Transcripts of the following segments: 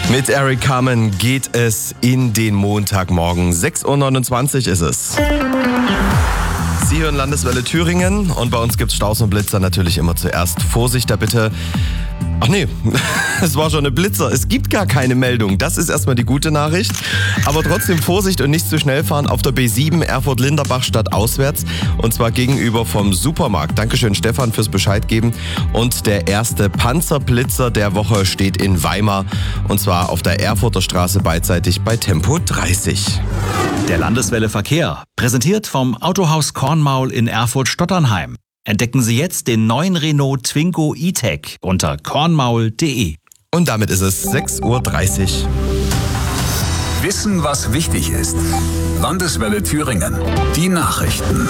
Mit Eric Carmen geht es in den Montagmorgen. 6.29 Uhr ist es. Sie hören Landeswelle Thüringen und bei uns gibt es Staus und Blitzer natürlich immer zuerst. Vorsicht da bitte. Ach nee, es war schon ein Blitzer. Es gibt gar keine Meldung. Das ist erstmal die gute Nachricht. Aber trotzdem Vorsicht und nicht zu schnell fahren auf der B7 Erfurt-Linderbach stadtauswärts. Und zwar gegenüber vom Supermarkt. Dankeschön Stefan fürs Bescheid geben. Und der erste Panzerblitzer der Woche steht in Weimar. Und zwar auf der Erfurter Straße beidseitig bei Tempo 30. Der Landeswelle Verkehr, präsentiert vom Autohaus Kornmaul in Erfurt-Stotternheim. Entdecken Sie jetzt den neuen Renault Twingo E-Tech unter kornmaul.de. Und damit ist es 6.30 Uhr. Wissen, was wichtig ist. Landeswelle Thüringen. Die Nachrichten.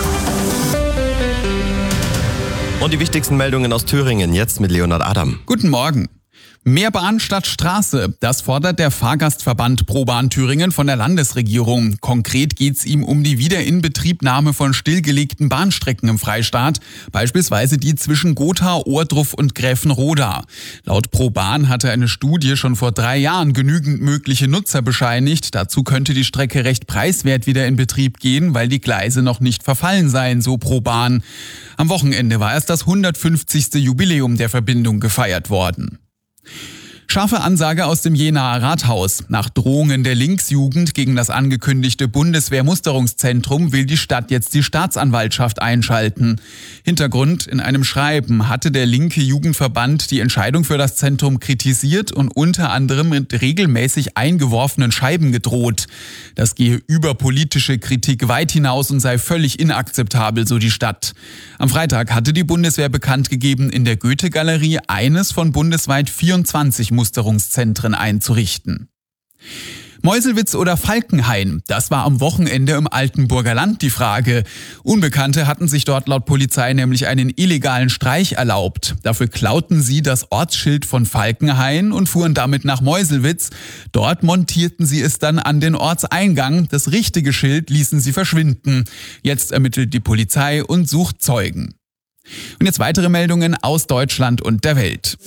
Und die wichtigsten Meldungen aus Thüringen jetzt mit Leonhard Adam. Guten Morgen. Mehr Bahn statt Straße, das fordert der Fahrgastverband ProBahn Thüringen von der Landesregierung. Konkret geht's ihm um die Wiederinbetriebnahme von stillgelegten Bahnstrecken im Freistaat, beispielsweise die zwischen Gotha, Ohrdruf und Gräfenroda. Laut ProBahn hatte eine Studie schon vor 3 Jahren genügend mögliche Nutzer bescheinigt. Dazu könnte die Strecke recht preiswert wieder in Betrieb gehen, weil die Gleise noch nicht verfallen seien, so ProBahn. Am Wochenende war erst das 150. Jubiläum der Verbindung gefeiert worden. Scharfe Ansage aus dem Jenaer Rathaus. Nach Drohungen der Linksjugend gegen das angekündigte Bundeswehrmusterungszentrum will die Stadt jetzt die Staatsanwaltschaft einschalten. Hintergrund: In einem Schreiben hatte der linke Jugendverband die Entscheidung für das Zentrum kritisiert und unter anderem mit regelmäßig eingeworfenen Scheiben gedroht. Das gehe über politische Kritik weit hinaus und sei völlig inakzeptabel, so die Stadt. Am Freitag hatte die Bundeswehr bekannt gegeben, in der Goethe-Galerie eines von bundesweit 24 Musterungszentren einzurichten. Meuselwitz oder Falkenhain, das war am Wochenende im Altenburger Land die Frage. Unbekannte hatten sich dort laut Polizei nämlich einen illegalen Streich erlaubt. Dafür klauten sie das Ortsschild von Falkenhain und fuhren damit nach Meuselwitz. Dort montierten sie es dann an den Ortseingang. Das richtige Schild ließen sie verschwinden. Jetzt ermittelt die Polizei und sucht Zeugen. Und jetzt weitere Meldungen aus Deutschland und der Welt.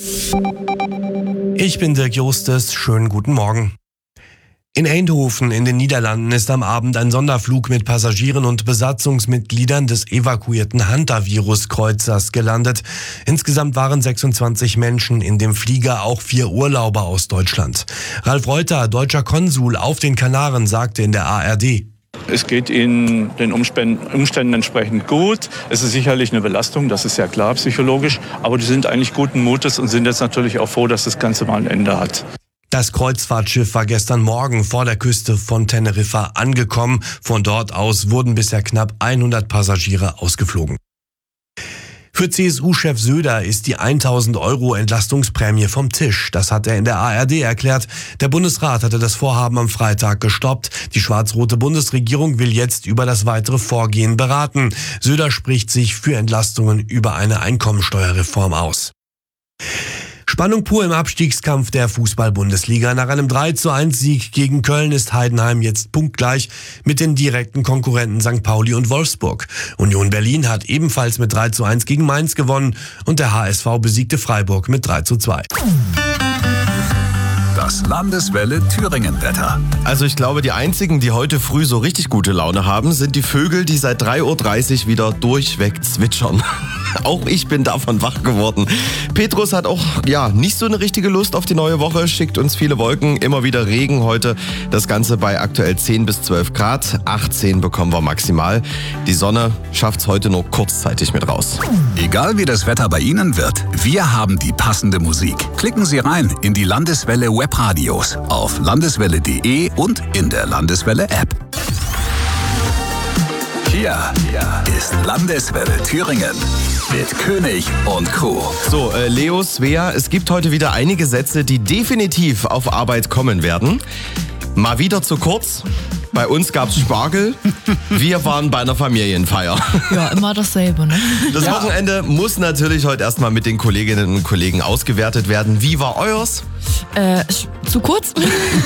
Ich bin Dirk Justus, schönen guten Morgen. In Eindhoven in den Niederlanden ist am Abend ein Sonderflug mit Passagieren und Besatzungsmitgliedern des evakuierten Hantavirus-Kreuzers gelandet. Insgesamt waren 26 Menschen in dem Flieger, auch 4 Urlauber aus Deutschland. Ralf Reuter, deutscher Konsul auf den Kanaren, sagte in der ARD: Es geht Ihnen den Umständen entsprechend gut. Es ist sicherlich eine Belastung, das ist ja klar psychologisch. Aber die sind eigentlich guten Mutes und sind jetzt natürlich auch froh, dass das Ganze mal ein Ende hat. Das Kreuzfahrtschiff war gestern Morgen vor der Küste von Teneriffa angekommen. Von dort aus wurden bisher knapp 100 Passagiere ausgeflogen. Für CSU-Chef Söder ist die 1.000 € Entlastungsprämie vom Tisch. Das hat er in der ARD erklärt. Der Bundesrat hatte das Vorhaben am Freitag gestoppt. Die schwarz-rote Bundesregierung will jetzt über das weitere Vorgehen beraten. Söder spricht sich für Entlastungen über eine Einkommensteuerreform aus. Spannung pur im Abstiegskampf der Fußball-Bundesliga. Nach einem 3:1-Sieg gegen Köln ist Heidenheim jetzt punktgleich mit den direkten Konkurrenten St. Pauli und Wolfsburg. Union Berlin hat ebenfalls mit 3:1 gegen Mainz gewonnen und der HSV besiegte Freiburg mit 3:2. Das Landeswelle Thüringen-Wetter. Also ich glaube, die einzigen, die heute früh so richtig gute Laune haben, sind die Vögel, die seit 3.30 Uhr wieder durchweg zwitschern. Auch ich bin davon wach geworden. Petrus hat auch nicht so eine richtige Lust auf die neue Woche, schickt uns viele Wolken, immer wieder Regen heute. Das Ganze bei aktuell 10 bis 12 Grad, 18 bekommen wir maximal. Die Sonne schafft's heute nur kurzzeitig mit raus. Egal wie das Wetter bei Ihnen wird, wir haben die passende Musik. Klicken Sie rein in die Landeswelle Webradios auf landeswelle.de und in der Landeswelle-App. Hier ist Landeswelle Thüringen mit König und Co. So, Leo, Svea, es gibt heute wieder einige Sätze, die definitiv auf Arbeit kommen werden. Mal wieder zu kurz. Bei uns gab's Spargel. Wir waren bei einer Familienfeier. Ja, immer dasselbe, ne? Das Wochenende muss natürlich heute erstmal mit den Kolleginnen und Kollegen ausgewertet werden. Wie war euers? Zu kurz?